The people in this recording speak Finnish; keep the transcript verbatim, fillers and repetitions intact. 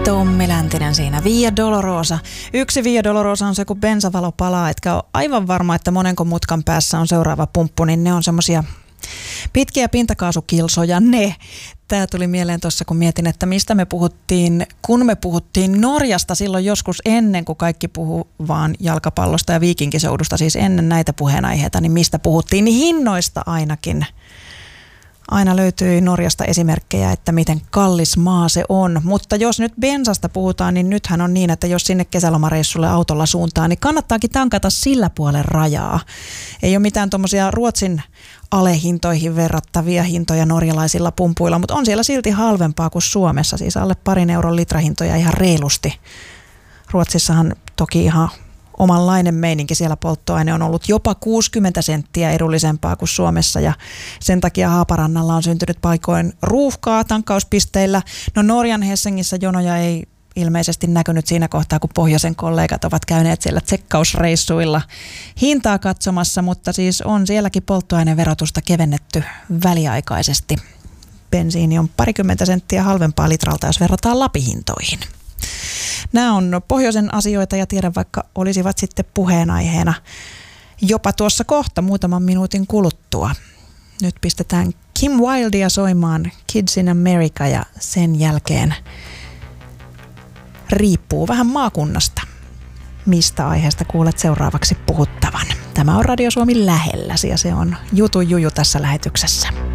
Tommi Läntinen siinä. Via Dolorosa. Yksi Via Dolorosa on se, kun bensavalo palaa, etkä ole aivan varma, että monenko mutkan päässä on seuraava pumppu, niin ne on semmosia pitkiä pintakaasukilsoja ne. Tämä tuli mieleen tuossa, kun mietin, että mistä me puhuttiin, kun me puhuttiin Norjasta silloin joskus ennen, kuin kaikki puhuu vaan jalkapallosta ja viikinkisoudusta, siis ennen näitä puheenaiheita, niin mistä puhuttiin, niin hinnoista ainakin. Aina löytyy Norjasta esimerkkejä, että miten kallis maa se on, mutta jos nyt bensasta puhutaan, niin nythän on niin, että jos sinne kesälomareissulle autolla suuntaan, niin kannattaakin tankata sillä puolen rajaa. Ei ole mitään tuommoisia Ruotsin alehintoihin verrattavia hintoja norjalaisilla pumpuilla, mutta on siellä silti halvempaa kuin Suomessa, siis alle parin euron litrahintoja ihan reilusti. Ruotsissahan toki ihan omanlainen meininki, siellä polttoaine on ollut jopa kuusikymmentä senttiä edullisempaa kuin Suomessa ja sen takia Haaparannalla on syntynyt paikoin ruuhkaa tankkauspisteillä. No Norjan Helsingissä jonoja ei ilmeisesti näkynyt siinä kohtaa, kun pohjoisen kollegat ovat käyneet siellä tsekkausreissuilla hintaa katsomassa, mutta siis on sielläkin polttoaineverotusta kevennetty väliaikaisesti. Bensiini on parikymmentä senttiä halvempaa litralta, jos verrataan Lapihintoihin. Nämä on pohjoisen asioita ja tiedän, vaikka olisivat sitten puheenaiheena jopa tuossa kohta muutaman minuutin kuluttua. Nyt pistetään Kim Wildea soimaan Kids in America ja sen jälkeen riippuu vähän maakunnasta, mistä aiheesta kuulet seuraavaksi puhuttavan. Tämä on Radio Suomi lähelläsi ja se on Jutun Juju tässä lähetyksessä.